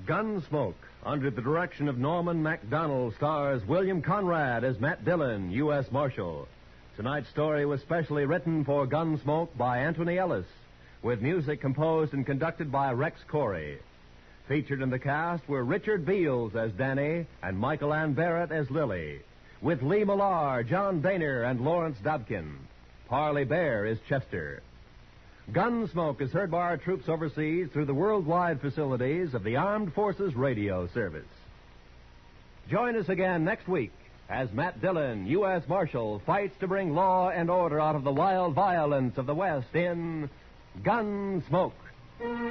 Gunsmoke, under the direction of Norman MacDonald, stars William Conrad as Matt Dillon, U.S. Marshal. Tonight's story was specially written for Gunsmoke by Anthony Ellis, with music composed and conducted by Rex Corey. Featured in the cast were Richard Beals as Danny and Michael Ann Barrett as Lily, with Lee Millar, John Boehner, and Lawrence Dobkin. Parley Bear is Chester. Gunsmoke is heard by our troops overseas through the worldwide facilities of the Armed Forces Radio Service. Join us again next week as Matt Dillon, U.S. Marshal, fights to bring law and order out of the wild violence of the West in Gunsmoke.